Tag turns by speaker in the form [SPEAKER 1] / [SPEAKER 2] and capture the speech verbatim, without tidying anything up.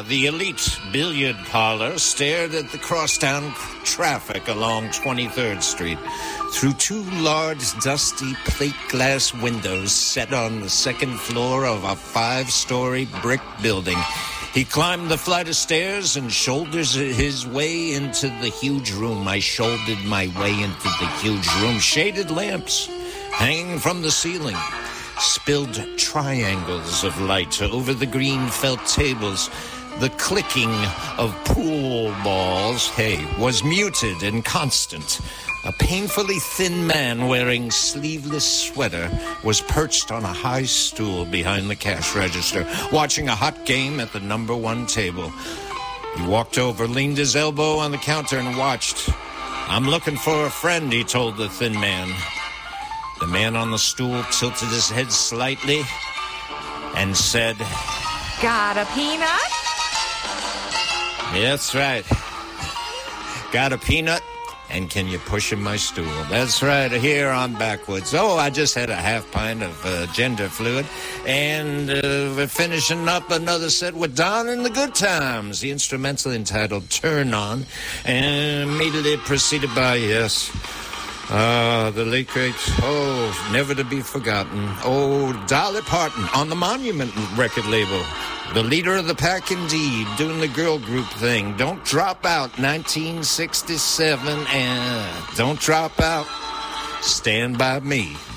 [SPEAKER 1] the elite billiard parlor stared at the crosstown traffic along twenty-third Street through two large, dusty plate glass windows set on the second floor of a five-story brick building. He climbed the flight of stairs and shouldered his way into the huge room. I shouldered my way into the huge room. Shaded lamps hanging from the ceiling spilled triangles of light over the green felt tables. The clicking of pool balls, hey, was muted and constant. A painfully thin man wearing sleeveless sweater was perched on a high stool behind the cash register, watching a hot game at the number one table. He walked over, leaned his elbow on the counter and watched. "I'm looking for a friend," he told the thin man. The man on the stool tilted his head slightly and said,
[SPEAKER 2] "Got a peanut?"
[SPEAKER 1] "Yeah, that's right. Got a peanut? And can you push in my stool?" "That's right. Here I'm backwards. Oh, I just had a half pint of uh, gender fluid. And uh, we're finishing up another set with Don and the Good Times." The instrumental entitled Turn On, and immediately preceded by, yes, Ah, the late great, oh, never to be forgotten, oh, Dolly Parton on the Monument record label. The leader of the pack indeed, doing the girl group thing. Don't Drop Out, nineteen sixty-seven, and Don't Drop Out, Stand By Me.